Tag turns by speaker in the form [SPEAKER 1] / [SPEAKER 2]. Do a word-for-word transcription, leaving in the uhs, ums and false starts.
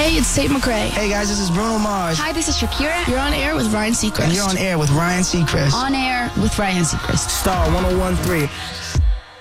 [SPEAKER 1] Hey, it's Tate McRae.
[SPEAKER 2] Hey guys, this is Bruno Mars.
[SPEAKER 1] Hi, this is Shakira. You're on air with Ryan Seacrest.
[SPEAKER 2] And you're on air with Ryan Seacrest.
[SPEAKER 1] On air with Ryan Seacrest.
[SPEAKER 2] Star one oh one point three.